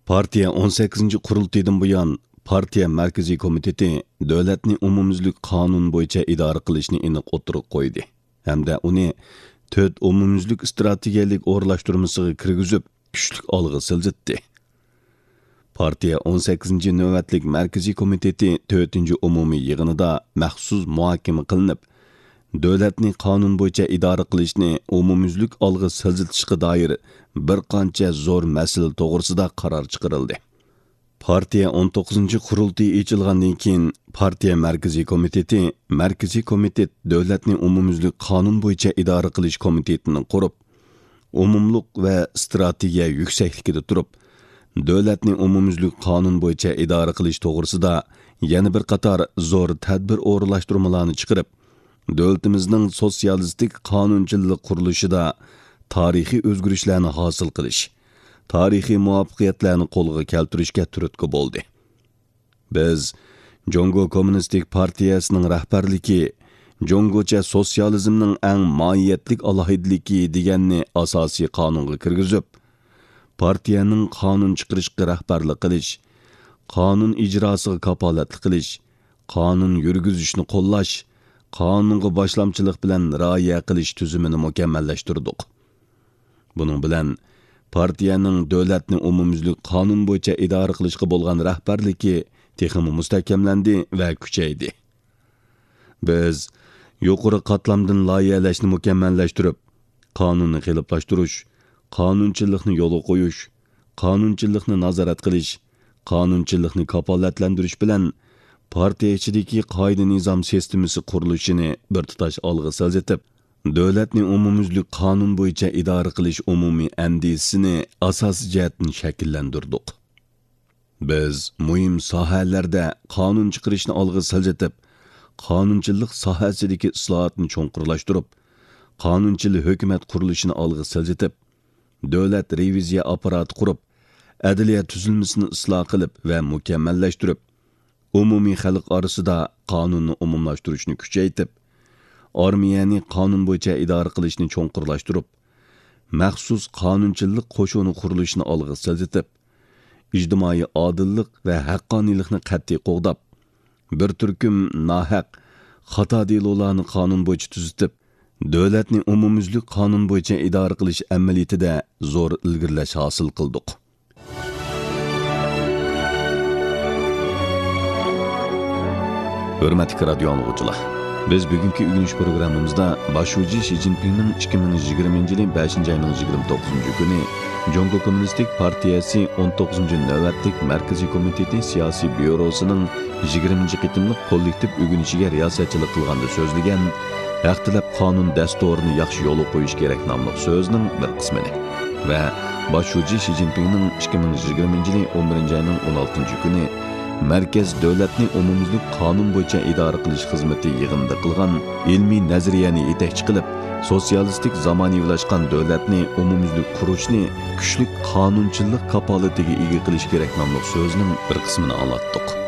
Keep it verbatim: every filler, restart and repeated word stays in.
Partiya o'n sakkizinchi qurultaydan buyon Partiya Markaziy komiteti davlatni umumyuzlik qonun bo'yicha idora qilishni aniq o'tirib qo'ydi hamda uni to'rt umumyuzlik strategiyalik o'rlashtirmasiga kirgizib kuchli olg'a siljitdi. Partiya o'n sakkizinchi navbatlik Markaziy komiteti to'rtinchi umumiy yig'inida maxsus muhokama qilinib, davlatni qonun bo'yicha idora qilishni umumyuzlik olg'a siljitishga doir bir qancha zo'r masala to'g'risida qaror chiqarildi. Partiya o'n to'qqizinchi qurultiy ochilgandan keyin Partiya Markaziy komiteti Markaziy komitet davlatni umumyuzlik qonun bo'yicha idora qilish komitetini qurib, umumluq va strategiya yuksakligida turib, davlatni umumyuzlik qonun bo'yicha idora qilish to'g'risida yana bir qator zo'r tadbir o'rlashtirmalarni chiqarib, davlatimizning sotsialistik qonunchilik qurilishida tarixiy o'zgarishlarni hosil qilish, tarixiy muvaffaqiyatlarni qo'lga keltirishga turtki bo'ldi. Biz Jongo Kommunistik partiyasining rahbarligi Jongocha sotsializmning eng mohiyatlik alohidligi deganni asosiy qonunga kirgizib, partiyaning qonun chiqarishga rahbarlik qilish, qonun ijrosiga kapolatlik qilish, qonun yurgizishni qo'llash, qonunga boshlamchilik bilan rioya qilish tuzumini mukammallashtirdik. Buning bilan partiyaning davlatni umumyuzlik qonun bo'yicha idora qilishga bo'lgan rahbarligi texmi mustahkamlandi va kuchaydi. Biz yuqori qatlamdan loyihalashni mukammallashtirib, qonunni qiliblashtirish, qonunchilikni yo'lga qo'yish, qonunchilikni nazorat qilish, qonunchilikni kafolatlantirish bilan partiya ichidagi qoida-nizom sistemasi qurilishini bir tutash olg'a siljitib, davlatni umumyuzlik qonun bo'yicha idora qilish umumiy andisini asosiy jihatdan shakllantirdik. Biz muhim sohalarda qonun chiqarishni olg'a siljitib, qonunchilik sohasidagi islohotni cho'nqurlashtirib, qonunchilik hukumat qurilishini olg'a siljitib, davlat reviziya apparati qurib, adliya tuzilmasini isloh qilib va mukammallashtirib, umumiy xalq orasida qonunni umumlashtirishni kuchaytirib, armiyani qonun bo'yicha idora qilishni cho'nqurlashtirib, maxsus qonunchilik qo'shini qurilishini olg'a siljitib, ijtimoiy odillik va haqqoniylikni qat'iy qo'g'dab, bir turkum nohaq, xato delollarni qonun bo'yicha tuzitib, davlatni umumyuzlik qonun bo'yicha idora qilish amaliyotida zo'r ilgirlash hosil qildik. Hurmatli radio anglag'uchilar, biz bugungi o'rganish programmamizda boshlovchi Xi Jinpingning ikki ming yigirmanchi yilning beshinchi oyining yigirma to'qqizinchi kuni Jongo Kommunistik partiyasi o'n to'qqizinchi navbatlik Markaziy komiteti siyosiy byurosining yigirmanchi qitimliq kollektiv o'rganishiga riyosatchilik qilganda so'zlagan "Haqtilab qonun dasturini yaxshi yo'lga qo'yish kerak" nomli so'zning bir qismini va boshlovchi Xi Jinpingning ikki ming yigirmanchi yilning o'n birinchi oyining o'n oltinchi kuni Markaz davlatni umumyuzlik qonun bo'yicha idora qilish xizmati yig'inida qilgan ilmiy nazariyani yetakchi qilib, sotsialistik zamonaviylashgan davlatni umumyuzlik qurishni kuchli qonunchilik kapolatiga ega qilish kerak nomli so'zning bir qismini anglatdik.